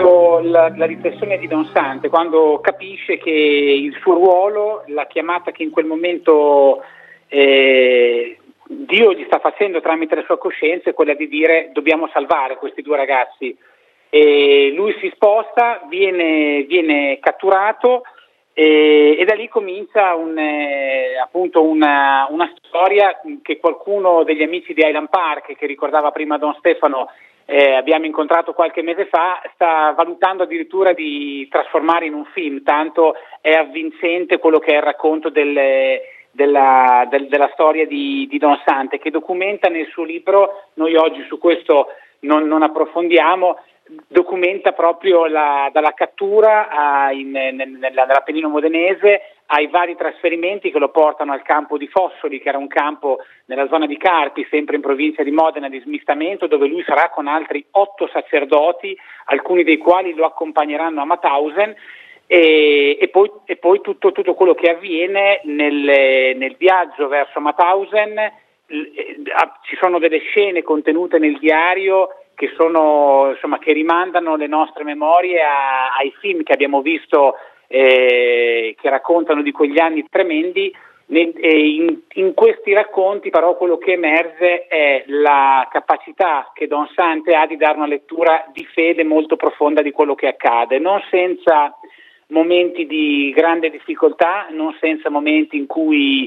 la riflessione di Don Sante, quando capisce che il suo ruolo, la chiamata che in quel momento Dio gli sta facendo tramite la sua coscienza, è quella di dire: dobbiamo salvare questi due ragazzi. E lui si sposta, viene catturato, e da lì comincia appunto una storia che qualcuno degli amici di Highland Park, che ricordava prima Don Stefano, abbiamo incontrato qualche mese fa, sta valutando addirittura di trasformare in un film, tanto è avvincente quello che è il racconto della storia di Don Sante, che documenta nel suo libro. Noi oggi su questo non approfondiamo. Documenta proprio dalla cattura nell'Appennino modenese ai vari trasferimenti che lo portano al campo di Fossoli, che era un campo nella zona di Carpi, sempre in provincia di Modena, di smistamento, dove lui sarà con altri 8 sacerdoti, alcuni dei quali lo accompagneranno a Mauthausen. E poi tutto quello che avviene nel viaggio verso Mauthausen. Ci sono delle scene contenute nel diario che sono, insomma, che rimandano le nostre memorie ai film che abbiamo visto, che raccontano di quegli anni tremendi. In questi racconti però quello che emerge è la capacità che Don Sante ha di dare una lettura di fede molto profonda di quello che accade, non senza momenti di grande difficoltà, non senza momenti in cui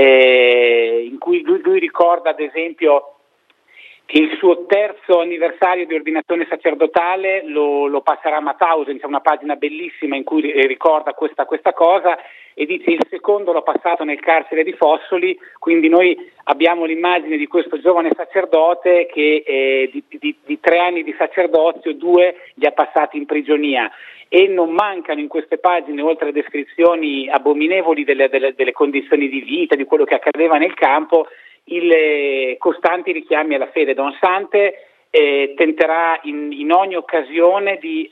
lui ricorda, ad esempio, che il suo 3° anniversario di ordinazione sacerdotale lo passerà a Mauthausen. C'è una pagina bellissima in cui ricorda questa cosa, e dice: il 2° l'ho passato nel carcere di Fossoli. Quindi noi abbiamo l'immagine di questo giovane sacerdote che di 3 anni di sacerdozio 2 li ha passati in prigionia. E non mancano in queste pagine, oltre a descrizioni abominevoli delle condizioni di vita, di quello che accadeva nel campo, costanti richiami alla fede. Don Sante tenterà in ogni occasione di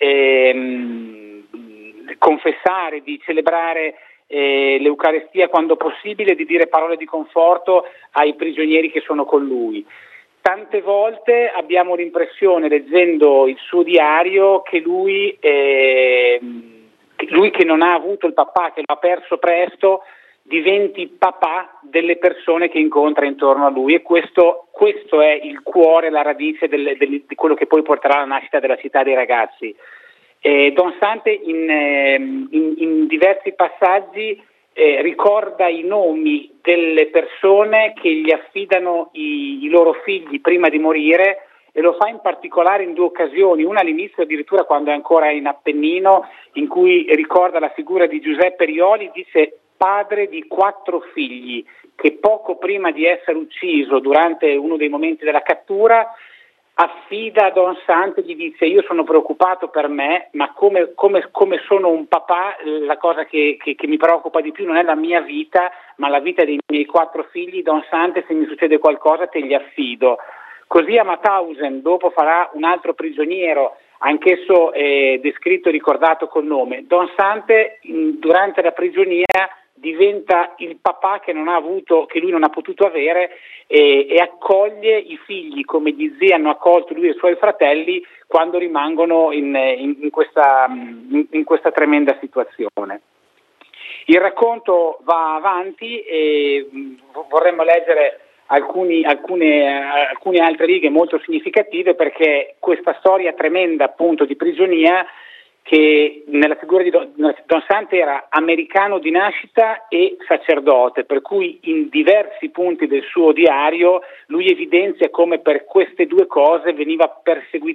confessare, di celebrare l'Eucarestia quando possibile, di dire parole di conforto ai prigionieri che sono con lui. Tante volte abbiamo l'impressione, leggendo il suo diario, che lui che non ha avuto il papà, che lo ha perso presto, diventi papà delle persone che incontra intorno a lui, e questo è il cuore, la radice di quello che poi porterà alla nascita della Città dei Ragazzi. Don Sante in diversi passaggi ricorda i nomi delle persone che gli affidano i loro figli prima di morire, e lo fa in particolare in 2 occasioni, una all'inizio addirittura quando è ancora in Appennino, in cui ricorda la figura di Giuseppe Rioli, dice: padre di 4 figli, che poco prima di essere ucciso durante uno dei momenti della cattura affida a Don Sante, gli dice: io sono preoccupato per me, ma come sono un papà, la cosa che mi preoccupa di più non è la mia vita, ma la vita dei miei 4 figli. Don Sante, se mi succede qualcosa te li affido. Così a Mauthausen dopo farà un altro prigioniero, anch'esso descritto e ricordato col nome. Don Sante durante la prigionia diventa il papà che lui non ha potuto avere, e accoglie i figli come gli zii hanno accolto lui e i suoi fratelli quando rimangono in questa tremenda situazione. Il racconto va avanti e vorremmo leggere alcune altre righe molto significative, perché questa storia tremenda appunto di prigionia, che nella figura di Don Sante era americano di nascita e sacerdote, per cui in diversi punti del suo diario lui evidenzia come per queste 2 cose veniva perseguitato